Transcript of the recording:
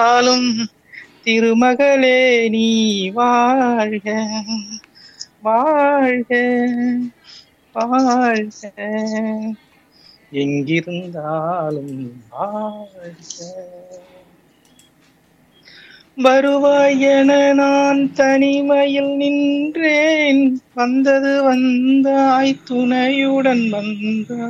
ஆளும் திருமகளே நீ வாழ்க வாழ்க வாழ்க, எங்கிருந்தாலும் வாழ்க. வருவாய் என நான் தனிமையில் நின்றேன், வந்தது வந்தாய் துணையுடன் வந்தாய்.